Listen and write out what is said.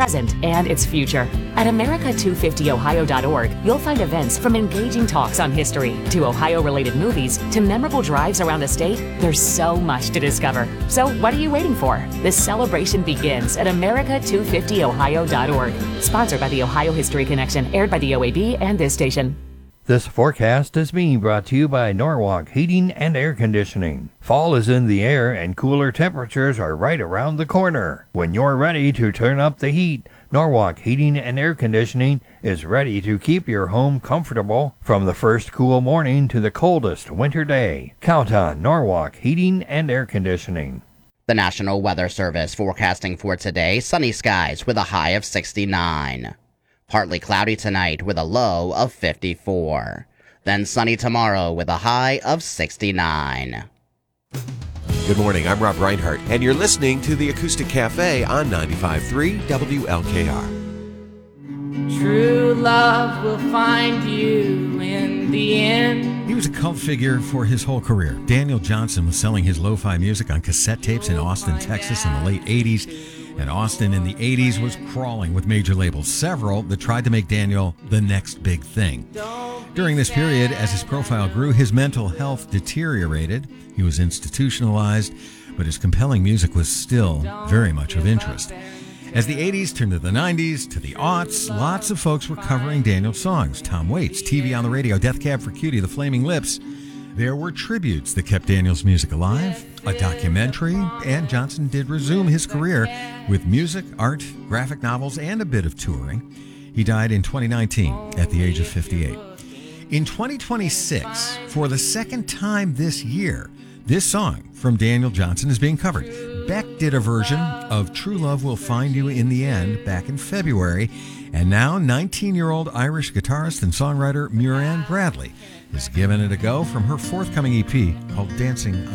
present, and its future. At America250Ohio.org, you'll find events from engaging talks on history to Ohio-related movies to memorable drives around the state. There's so much to discover. So what are you waiting for? This celebration begins at America250Ohio.org. Sponsored by the Ohio History Connection, aired by the OAB and this station. This forecast is being brought to you by Norwalk Heating and Air Conditioning. Fall is in the air and cooler temperatures are right around the corner. When you're ready to turn up the heat, Norwalk Heating and Air Conditioning is ready to keep your home comfortable from the first cool morning to the coldest winter day. Count on Norwalk Heating and Air Conditioning. The National Weather Service forecasting for today, sunny skies with a high of 69. Partly cloudy tonight with a low of 54. Then sunny tomorrow with a high of 69. Good morning, I'm Rob Reinhardt, and you're listening to the Acoustic Cafe on 95.3 WLKR. True love will find you in the end. He was a cult figure for his whole career. Daniel Johnston was selling his lo-fi music on cassette tapes in Austin, Texas in the late 80s. And Austin in the 80s was crawling with major labels, several that tried to make Daniel the next big thing. During this period, as his profile grew, his mental health deteriorated. He was institutionalized, but his compelling music was still very much of interest. As the 80s turned to the 90s, to the aughts, lots of folks were covering Daniel's songs. Tom Waits, TV on the Radio, Death Cab for Cutie, The Flaming Lips. There were tributes that kept Daniel's music alive, a documentary, and Johnston did resume his career with music, art, graphic novels, and a bit of touring. He died in 2019 at the age of 58. In 2026, for the second time this year, this song from Daniel Johnston is being covered. Beck did a version of True Love Will Find You in the End back in February, and now 19-year-old Irish guitarist and songwriter Muireann Bradley is giving it a go from her forthcoming EP called Dancing